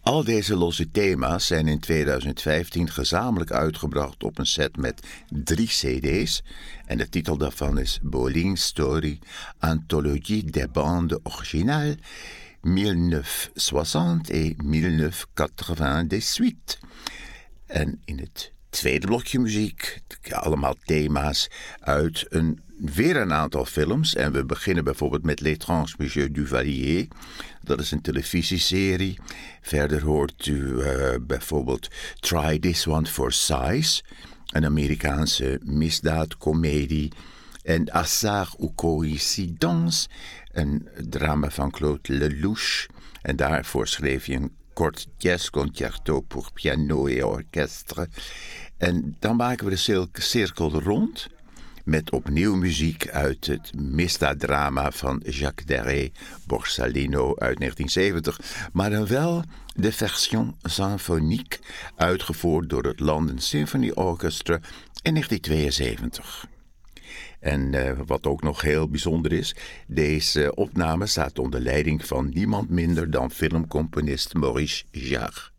Al deze losse thema's zijn in 2015 gezamenlijk uitgebracht op een set met 3 cd's. En de titel daarvan is Bowling Story, Anthologie des bandes originales 1960 et 1998. En in het tweede blokje muziek, allemaal thema's uit weer een aantal films. En we beginnen bijvoorbeeld met L'étrange Monsieur Duvalier. Dat is een televisieserie. Verder hoort u bijvoorbeeld Try This One for Size, een Amerikaanse misdaadcomedie. En Hasard ou Coïncidence, een drama van Claude Lelouch. En daarvoor schreef hij een kort jazzconcerto pour piano et orchestre. En dan maken we de cirkel rond met opnieuw muziek uit het misdaaddrama van Jacques Deray, Borsalino uit 1970. Maar dan wel de version symphonique, uitgevoerd door het London Symphony Orchestra in 1972. En wat ook nog heel bijzonder is, deze opname staat onder leiding van niemand minder dan filmcomponist Maurice Jarre.